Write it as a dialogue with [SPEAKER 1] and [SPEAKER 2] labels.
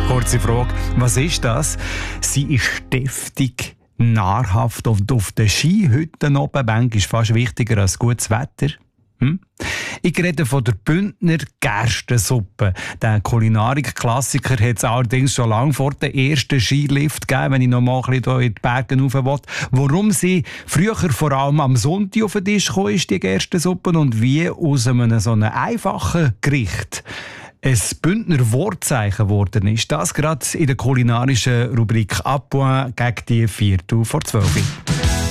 [SPEAKER 1] Kurze Frage, was ist das? Sie ist deftig, nahrhaft und auf den Skihütten oben manchmal fast wichtiger als gutes Wetter. Ich rede von der Bündner Gerstensuppe. Der Kulinarik-Klassiker hat es allerdings schon lange vor dem ersten Skilift gegeben, wenn ich noch mal ein bisschen in die Berge rauf will. Warum sie früher vor allem am Sonntag auf den Tisch kam, ist die Gerstensuppe, und wie aus einem so einem einfachen Gericht ein Bündner Wortzeichen geworden ist. Das gerade in der kulinarischen Rubrik «A Point» gegen die 12:04.